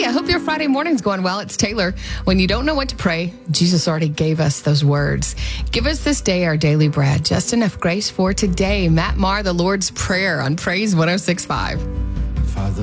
I hope your Friday morning's going well. It's Taylor. When you don't know what to pray, Jesus already gave us those words. Give us this day our daily bread, just enough grace for today. Matt Maher, the Lord's Prayer on Praise 106.5.